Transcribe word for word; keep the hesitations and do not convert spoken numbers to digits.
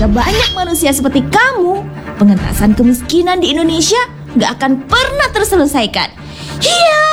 jika banyak manusia seperti kamu, pengentasan kemiskinan di Indonesia nggak akan pernah terselesaikan. Hiya!